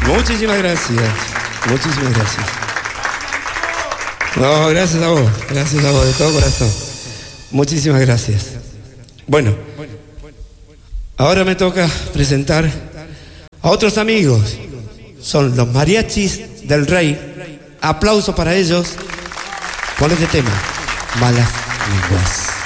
Muchísimas gracias. Muchísimas gracias. No, gracias a vos de todo corazón. Muchísimas gracias. Bueno, ahora me toca presentar a otros amigos. Son los mariachis del Rey. Aplauso para ellos con este tema, Malas Lenguas.